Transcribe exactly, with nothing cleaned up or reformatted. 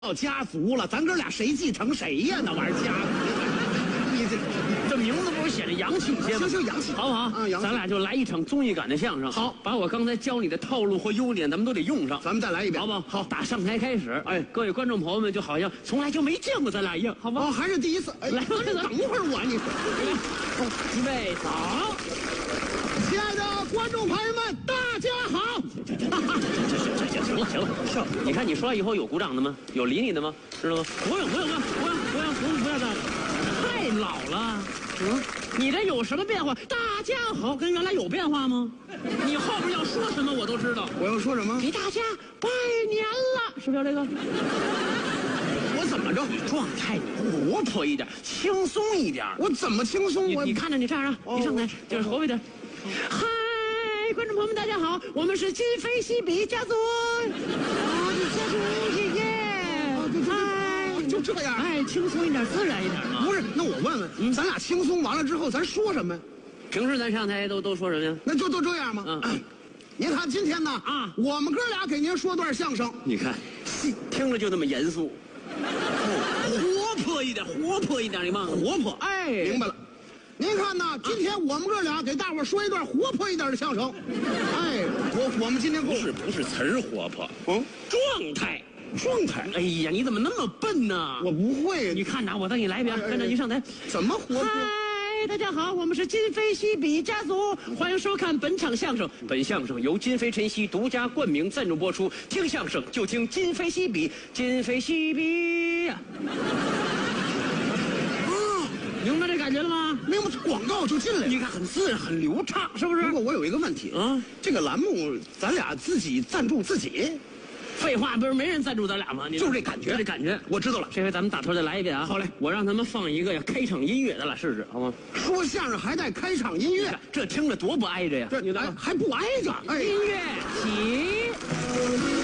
到家族了，咱哥俩谁继承谁呀？那玩意儿家族，你这这名字不是显得洋气些吗？ 行行洋气， 好不好？ 啊，洋气。 咱俩就来一场综艺感的相声。 好， 把我刚才教你的套路和优点，咱们都得用上。 咱们再来一遍， 好不好？ 好， 打上台开始。 哎， 各位观众朋友们，就好像从来就没见过咱俩一样，好不好？ 哦，还是第一次。哎， 来， 等会儿我你， 预备走。 亲爱的观众朋友们，大家好。 行了行了，笑。你看你说完以后有鼓掌的吗？有理你的吗？知道吗？不用不用不用不用不用不用不要这样，太老了。嗯，你这有什么变化？大家好，跟原来有变化吗？你后边要说什么我都知道。 我要说什么？ 给大家拜年了，是不是要这个？ 我怎么着？ 你状态活泼一点，轻松一点。 我怎么轻松？我你你看着你这样啊， 哦你上台就是活泼一点。嗨，观众朋友们，大家好，我们是今非昔比家族，啊，家族爷爷，嗨， 就这样。 哎，轻松一点，自然一点嘛。 不是，那我问问，嗯，咱俩轻松完了之后，咱说什么呀？ 平时咱上台都都说什么呀？ 那就都这样吗？ 嗯。 您看今天呢啊， 我们哥俩给您说段相声。 你看，听着就那么严肃，活泼一点，活泼一点，你忘了？ 活泼， 哎， 明白了。您看呢，今天我们哥俩给大伙说一段活泼一点的相声。哎，我我们今天不是不是词儿活泼， 嗯， 状态状态。 哎呀，你怎么那么笨呢？ 我不会。 你看着我再给你来一遍，跟着你上台。 怎么活泼？ 嗨，大家好，我们是今非昔比家族，欢迎收看本场相声。本相声由金飞晨曦独家冠名赞助播出。听相声就听今非昔比，今非昔比呀。明白这感觉了吗？ 明白，广告就进来了。 你看很自然，很流畅，是不是？ 不过我有一个问题啊， 这个栏目咱俩自己赞助自己。 废话，不是没人赞助咱俩吗？ 就是这感觉， 这感觉， 我知道了。 这回咱们打头再来一遍啊！ 好嘞， 我让他们放一个呀开场音乐，咱俩试试，好吗？ 说相声还带开场音乐， 这听着多不挨着呀！ 这还还不挨着。哎， 音乐起。